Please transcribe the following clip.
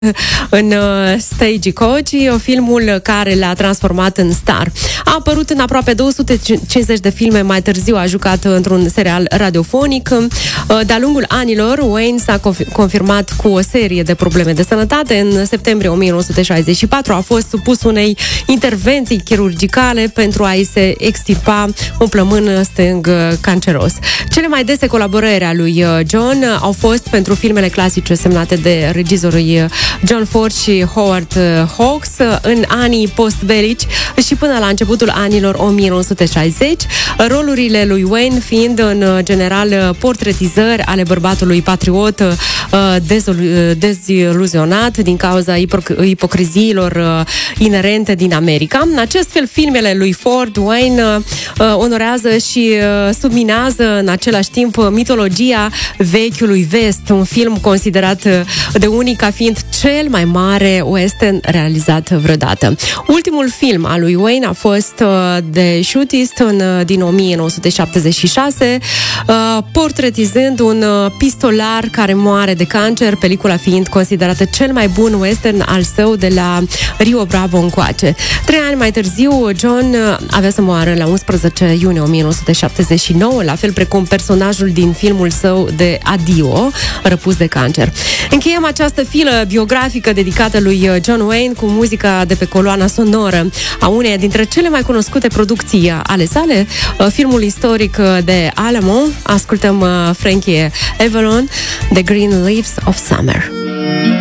în Stagecoach, filmul care l-a transformat în star. A apărut în aproape 250 de filme, mai târziu a jucat într-un serial radiofonic. De-a lungul anilor, Wayne s-a confirmat cu o serie de probleme de sănătate. În septembrie 1964 a fost supus unei intervenții chirurgicale pentru a-i se extirpa un plămân stâng canceros. Cele mai dese colaborări a lui John au fost pentru filmele clasice semnate de regizorii John Ford și Howard Hawks în anii post-belici și până la începutul anilor 1960, rolurile lui Wayne fiind în general portretizări ale bărbatului patriot deziluzionat din cauza ipocriziilor inerente din America. În acest fel, filmele lui Ford, Wayne onorează și subminează în același timp mitologia vechiului vest, un film considerat de unii ca fiind cel mai mare western realizat vreodată. Ultimul film al lui Wayne a fost The Shootist din 1976, portretizând un pistolar care moare de cancer, pelicula fiind considerată cel mai bun western al său de la Rio Bravo încoace. 3 ani mai târziu, John avea să moară la 11 iunie 1979, la fel precum personajul din filmul său de Adio, răpus de cancer. Încheiem această filă biografică dedicată lui John Wayne cu muzica de pe coloana sonoră a uneia dintre cele mai cunoscute producții ale sale, filmul istoric de Alamo. Ascultăm Frankie Avalon, The Green Leaves of Summer.